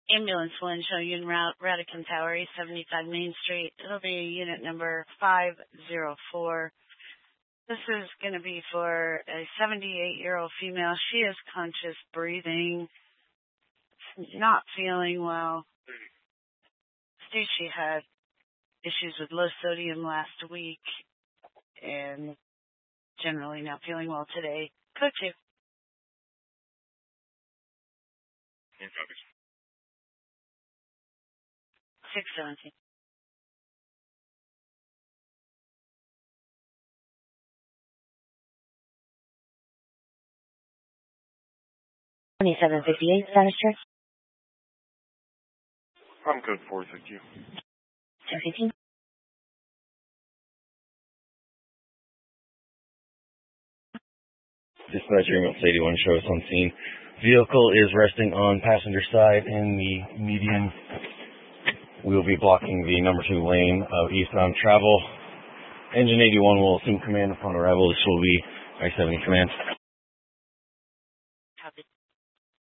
Ambulance 1 showing en route, Radican Tower, 875 Main Street. It'll be unit number 504. This is going to be for a 78-year-old female. She is conscious, breathing, not feeling well. She had issues with low sodium last week and generally not feeling well today. Code 2. 617. $27.58 status check. I'm good for it, thank you. 215. Dispatcher, Ambulance 81, show us on scene. Vehicle is resting on passenger side in the median. We will be blocking the number 2 lane of eastbound travel. Engine 81 will assume command upon arrival. This will be I-70 command. Copy.